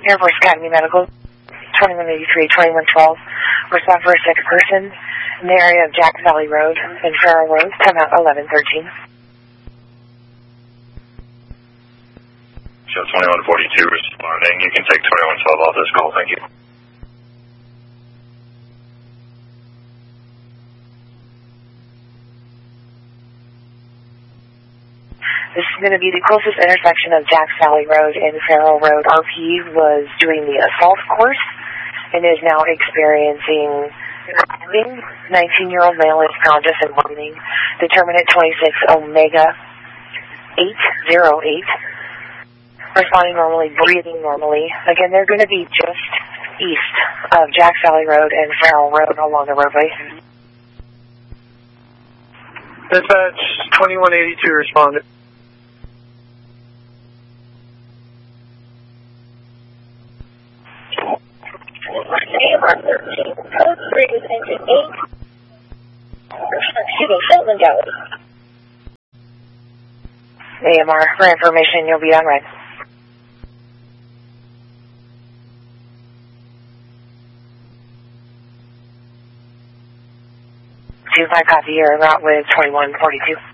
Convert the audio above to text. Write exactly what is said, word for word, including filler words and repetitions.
Air Force Academy Medical, twenty-one eighty-three, twenty-one twelve. Respond for a sick person in the area of Jack Valley Road and Farrell Road. Come out eleven thirteen. Show twenty-one forty-two responding. You can take twenty-one twelve off this call. Thank you. This is going to be the closest intersection of Jack Valley Road and Farrell Road. R P was doing the assault course and is now experiencing wounding. nineteen-year-old male is conscious and wounding. Determinant twenty-six Omega eight zero eight. Responding normally, breathing normally. Again, they're going to be just east of Jack Valley Road and Farrell Road along the roadway. Dispatch twenty-one eighty-two responded. A M R thirteen, code three with engine eight. Excuse me, Fulton Gallery. A M R, for information, you'll be on red. two five copy, you're en route with twenty-one forty-two.